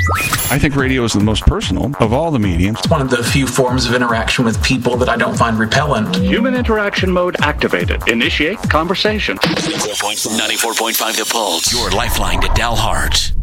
I think radio is the most personal of all the mediums. It's one of the few forms of interaction with people that I don't find repellent. Human interaction mode activated. Initiate conversation. 94.5 The Pulse. Your lifeline to Dalhart.